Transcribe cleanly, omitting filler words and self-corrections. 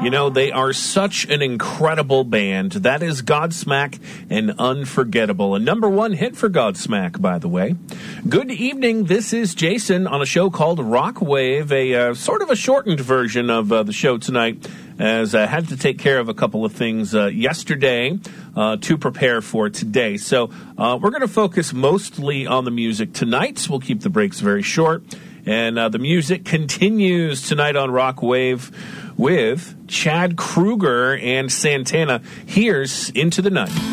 You know, they are such an incredible band. That is Godsmack and Unforgettable. A number one hit for Godsmack, by the way. Good evening. This is Jason on a show called Rock Wave, a sort of a shortened version of the show tonight, as I had to take care of a couple of things yesterday to prepare for today. So we're going to focus mostly on the music tonight. We'll keep the breaks very short. And the music continues tonight on Rock Wave with Chad Kroeger and Santana. Here's Into the Night.